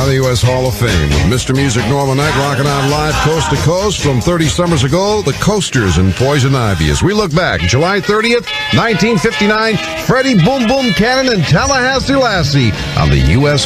the U.S. Hall of Fame with Mr. Music Norman Knight rocking out live coast to coast from 30 summers ago, the Coasters and Poison Ivy. As we look back, July 30th, 1959, Freddie Boom Boom Cannon and Tallahassee Lassie on the U.S.